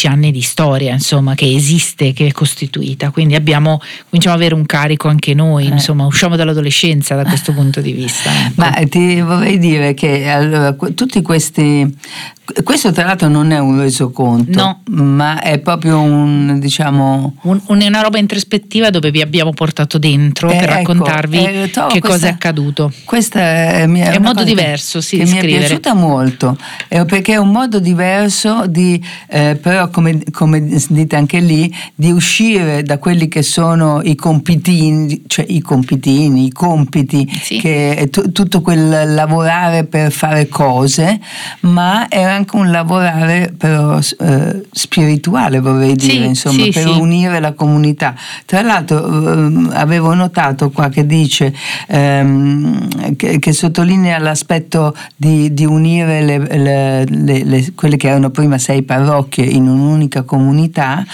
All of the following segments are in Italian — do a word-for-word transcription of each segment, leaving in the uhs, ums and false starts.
dieci anni di storia, insomma, che esiste, che è costituita, quindi abbiamo cominciamo ad avere un carico anche noi, eh. insomma, usciamo dall'adolescenza da questo punto di vista. Ecco. Ma ti vorrei dire che allora, tutti questi, questo tra l'altro non è un resoconto, no. ma è proprio un, diciamo, un, una roba introspettiva dove vi abbiamo portato dentro eh, per raccontarvi ecco, eh, che questa, cosa è accaduto. Questa è, è, è un modo diverso sì, che di mi scrivere. è piaciuta molto, eh, perché è un modo diverso di, eh, però come, come dite anche lì, di uscire da quelli che sono i compitini, cioè i compitini, i compiti, sì. che t- tutto quel lavorare per fare cose, ma è anche un lavorare però eh, spirituale, vorrei dire, sì, insomma, sì, per sì. unire la comunità. Tra l'altro ehm, avevo notato qua che dice ehm, che, che sottolinea l'aspetto di, di unire le, le, le, le, quelle che erano prima sei parrocchie in un'unica comunità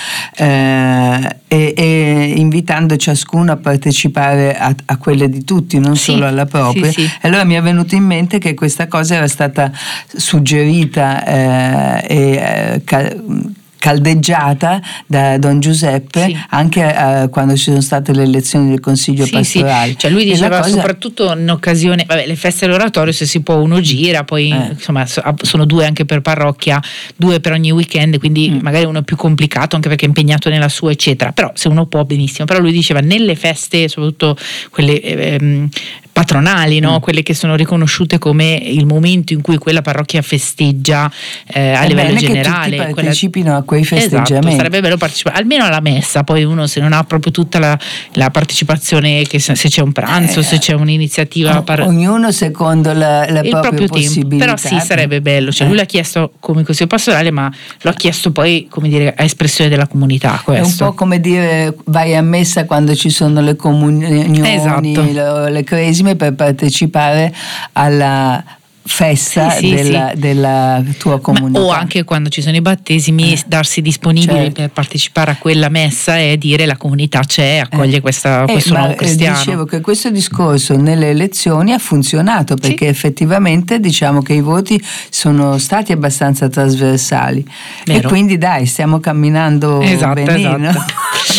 eh, e, e invitando ciascuno a partecipare a, a quelle di tutti, non sì, solo alla propria. Sì, sì. E allora mi è venuto in mente che questa cosa era stata suggerita eh, e eh, cal- caldeggiata da Don Giuseppe sì. anche eh, quando ci sono state le elezioni del Consiglio sì, pastorale. Sì. Cioè lui diceva cosa... soprattutto in occasione, vabbè, le feste dell'oratorio, se si può uno gira, poi eh. insomma sono due anche per parrocchia, due per ogni weekend, quindi mm. magari uno è più complicato anche perché è impegnato nella sua eccetera, però se uno può benissimo. Però lui diceva nelle feste, soprattutto quelle ehm, patronali, no? Mm. quelle che sono riconosciute come il momento in cui quella parrocchia festeggia eh, a è livello bene generale, che tutti partecipino quella... a quei festeggiamenti. Esatto, sarebbe bello partecipare almeno alla messa, poi uno se non ha proprio tutta la, la partecipazione, che se, se c'è un pranzo, eh, se c'è un'iniziativa o, par... ognuno secondo la, la il propria proprio tempo, però sì, sarebbe bello, cioè eh. lui l'ha chiesto come consiglio pastorale, ma lo ha chiesto poi, come dire, a espressione della comunità. Questo. È un po' come dire vai a messa quando ci sono le comunioni, esatto. le, le cresime, per partecipare alla festa sì, sì, della, sì. della tua comunità. Ma, o anche quando ci sono i battesimi, eh. darsi disponibili certo. per partecipare a quella messa e dire la comunità c'è, accoglie eh. questa, eh, questo nuovo cristiano. Dicevo che questo discorso nelle elezioni ha funzionato perché sì. effettivamente diciamo che i voti sono stati abbastanza trasversali. Vero. E quindi dai, stiamo camminando esatto, benino. Esatto.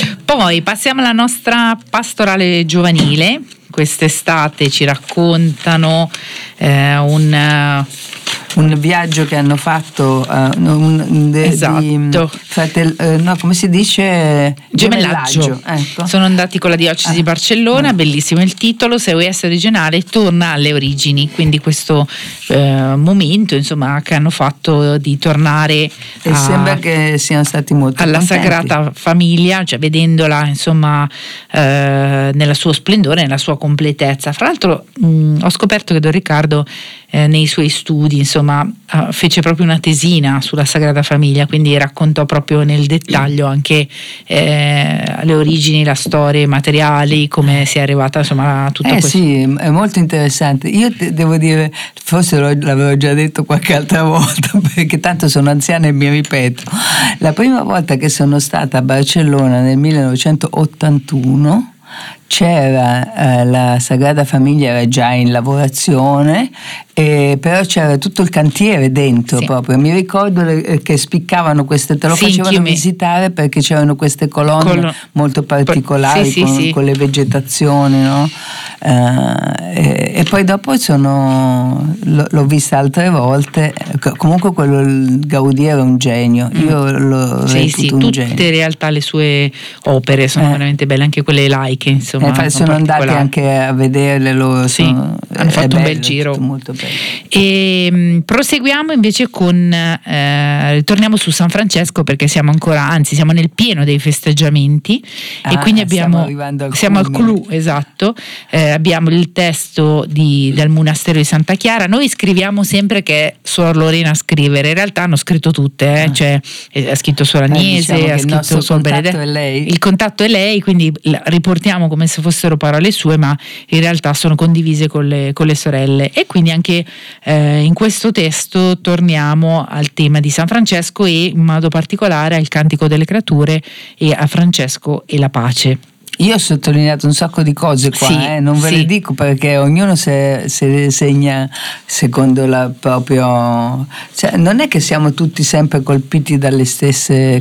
Poi passiamo alla nostra pastorale giovanile. Quest'estate ci raccontano eh, un un viaggio che hanno fatto uh, un, de, esatto. di fratel, uh, no, come si dice? Gemellaggio, gemellaggio. Ecco. Sono andati con la diocesi ah. di Barcellona, ah. bellissimo il titolo, Se vuoi essere regionale torna alle origini, quindi questo eh, momento insomma che hanno fatto di tornare e a, sembra che siano stati molto alla contenti. Sagrada Famiglia, cioè vedendola insomma eh, nella suo splendore, nella sua completezza. Fra l'altro mh, ho scoperto che Don Riccardo eh, nei suoi studi insomma uh, fece proprio una tesina sulla Sagrada Famiglia, quindi raccontò proprio nel dettaglio anche eh, le origini, la storia, i materiali, come si è arrivata insomma a tutto eh questo. Sì, è molto interessante. Io te, devo dire, forse l'avevo già detto qualche altra volta perché tanto sono anziana e mi ripeto, la prima volta che sono stata a Barcellona nel millenovecentottantuno c'era eh, la Sagrada Famiglia, era già in lavorazione, eh, però c'era tutto il cantiere dentro sì. proprio. Mi ricordo le, che spiccavano queste, te lo sì, facevano chiumi. visitare perché c'erano queste colonne Col... molto particolari sì, con, sì, con le vegetazioni, no? Eh, e, e poi dopo sono, l- l'ho vista altre volte. Comunque quello, il Gaudì era un genio, io mm. lo sì, reputo sì, un tutte genio. in realtà le sue opere sono eh. veramente belle, anche quelle laiche insomma. Eh, sono andati anche a vederle loro, sì, sono, hanno fatto bello, un bel giro molto bello. E mh, proseguiamo invece con eh, ritorniamo su San Francesco perché siamo ancora, anzi siamo nel pieno dei festeggiamenti ah, e quindi abbiamo al siamo al clou, esatto, eh, abbiamo il testo di, del monastero di Santa Chiara. Noi scriviamo sempre che è Suor Lorena a scrivere, in realtà hanno scritto tutte, eh, ah. cioè ha scritto Suor Agnese, eh, diciamo ha scritto Suor Benedetta, il contatto è lei, quindi riportiamo come se fossero parole sue, ma in realtà sono condivise con le, con le sorelle. E quindi anche eh, in questo testo torniamo al tema di San Francesco e in modo particolare al Cantico delle Creature e a Francesco e la pace. Io ho sottolineato un sacco di cose qua, sì, eh, non ve sì. le dico perché ognuno se, se segna secondo la propria, cioè, non è che siamo tutti sempre colpiti dalle stesse